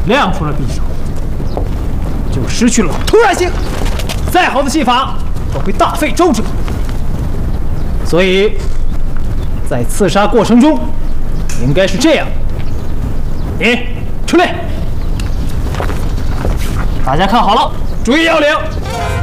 亮出了匕首，就失去了突然性。再好的技法都会大费周折。所以，在刺杀过程中，应该是这样：你出列，大家看好了，注意要领。